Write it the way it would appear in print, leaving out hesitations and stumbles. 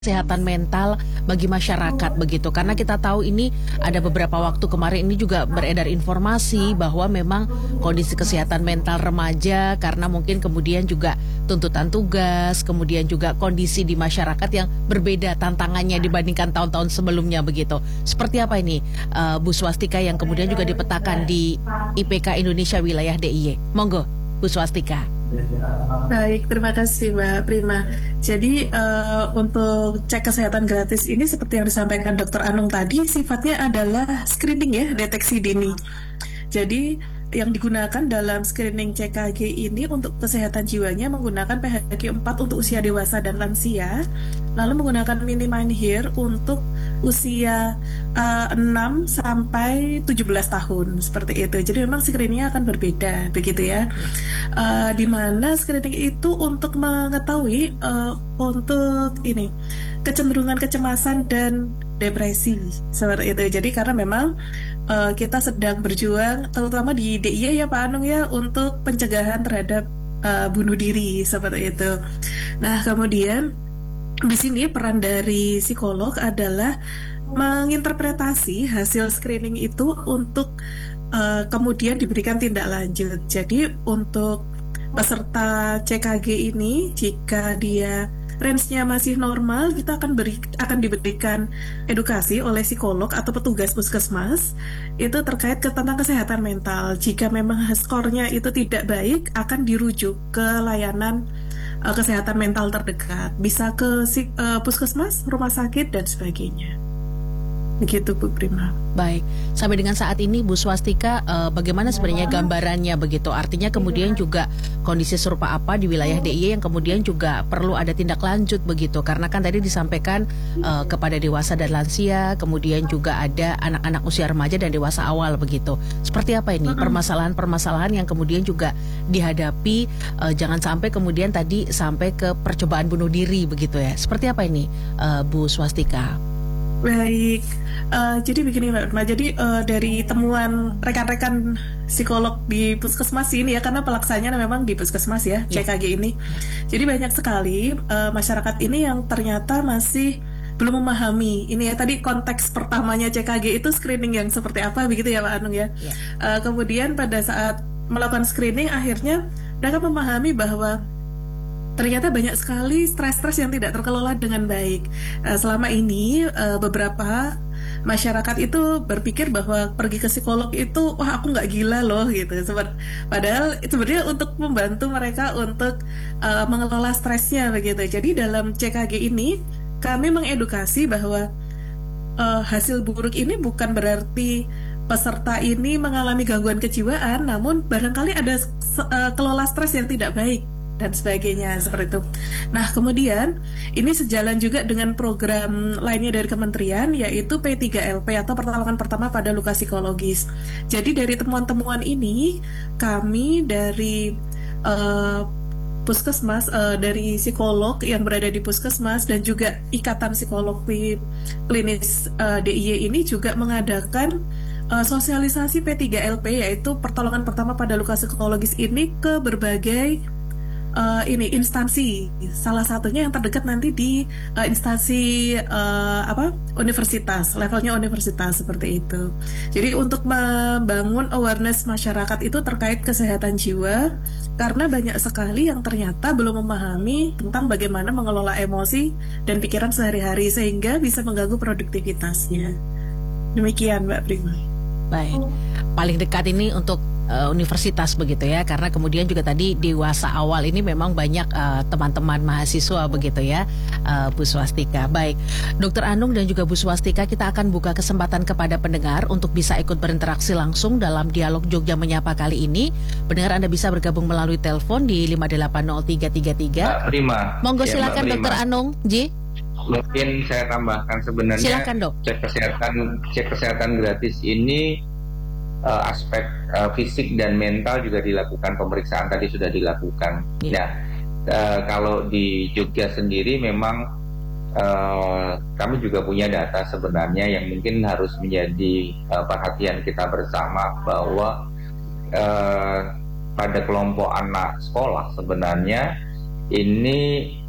kesehatan mental bagi masyarakat begitu, karena kita tahu ini ada beberapa waktu kemarin ini juga beredar informasi bahwa memang kondisi kesehatan mental remaja karena mungkin kemudian juga tuntutan tugas, kemudian juga kondisi di masyarakat yang berbeda tantangannya dibandingkan tahun-tahun sebelumnya begitu. Seperti apa ini Bu Swastika yang kemudian juga dipetakan di IPK Indonesia Wilayah DIY? Monggo Bu Swastika. Baik, terima kasih Mbak Prima. Jadi untuk cek kesehatan gratis ini seperti yang disampaikan Dr. Anung tadi, sifatnya adalah screening ya, deteksi dini. Jadi yang digunakan dalam screening CKG ini untuk kesehatan jiwanya menggunakan PHQ 4 untuk usia dewasa dan lansia, lalu menggunakan Mini-Mind-Here untuk usia 6 sampai 17 tahun seperti itu. Jadi memang screeningnya akan berbeda begitu ya. Di mana screening itu untuk mengetahui untuk ini kecenderungan kecemasan dan depresi seperti itu. Jadi karena memang kita sedang berjuang terutama di DIY ya Pak Anung ya untuk pencegahan terhadap bunuh diri seperti itu. Nah kemudian di sini peran dari psikolog adalah menginterpretasi hasil screening itu untuk kemudian diberikan tindak lanjut. Jadi untuk peserta CKG ini jika dia range-nya masih normal, kita akan diberikan edukasi oleh psikolog atau petugas puskesmas itu terkait tentang kesehatan mental. Jika memang skornya itu tidak baik, akan dirujuk ke layanan kesehatan mental terdekat, bisa ke puskesmas, rumah sakit dan sebagainya. Begitu Bu Prima. Baik, sampai dengan saat ini Bu Swastika, bagaimana sebenarnya gambarannya begitu? Artinya kemudian juga kondisi serupa apa di wilayah DIY yang kemudian juga perlu ada tindak lanjut begitu? Karena kan tadi disampaikan kepada dewasa dan lansia, kemudian juga ada anak-anak usia remaja dan dewasa awal begitu. Seperti apa ini permasalahan-permasalahan yang kemudian juga dihadapi, jangan sampai kemudian tadi sampai ke percobaan bunuh diri begitu ya? Seperti apa ini Bu Swastika? Baik, jadi begini Mbak Irma, jadi dari temuan rekan-rekan psikolog di puskesmas ini ya, karena pelaksananya memang di puskesmas ya, CKG ini. Jadi banyak sekali masyarakat ini yang ternyata masih belum memahami ini ya, tadi konteks pertamanya CKG itu screening yang seperti apa begitu ya Pak Anung ya. Kemudian pada saat melakukan screening akhirnya mereka memahami bahwa ternyata banyak sekali stres-stres yang tidak terkelola dengan baik. Selama ini beberapa masyarakat itu berpikir bahwa pergi ke psikolog itu, wah aku nggak gila loh gitu. Padahal itu sebenarnya untuk membantu mereka untuk mengelola stresnya begitu. Jadi dalam CKG ini kami mengedukasi bahwa hasil buruk ini bukan berarti peserta ini mengalami gangguan kejiwaan, namun barangkali ada kelola stres yang tidak baik dan sebagainya seperti itu. Nah kemudian ini sejalan juga dengan program lainnya dari kementerian, yaitu P3LP atau pertolongan pertama pada luka psikologis. Jadi dari temuan-temuan ini kami dari puskesmas, dari psikolog yang berada di puskesmas dan juga Ikatan Psikolog Klinis DIY ini juga mengadakan sosialisasi P3LP, yaitu pertolongan pertama pada luka psikologis ini ke berbagai instansi, salah satunya yang terdekat nanti di instansi universitas, levelnya universitas seperti itu. Jadi untuk membangun awareness masyarakat itu terkait kesehatan jiwa, karena banyak sekali yang ternyata belum memahami tentang bagaimana mengelola emosi dan pikiran sehari-hari sehingga bisa mengganggu produktivitasnya. Demikian Mbak Prima. Baik, paling dekat ini untuk universitas begitu ya, karena kemudian juga tadi dewasa awal ini memang banyak teman-teman mahasiswa begitu ya, Bu Swastika. Baik, Dr. Anung dan juga Bu Swastika, kita akan buka kesempatan kepada pendengar untuk bisa ikut berinteraksi langsung dalam dialog Jogja Menyapa kali ini. Pendengar Anda bisa bergabung melalui telepon di 580333. Prima. Monggo ya, silakan Dr. Anung. Ji. Mungkin saya tambahkan sebenarnya silakan, Dok. Cek kesehatan gratis ini aspek fisik dan mental juga dilakukan, pemeriksaan tadi sudah dilakukan. Nah, kalau di Jogja sendiri memang kami juga punya data sebenarnya yang mungkin harus menjadi perhatian kita bersama, bahwa pada kelompok anak sekolah sebenarnya ini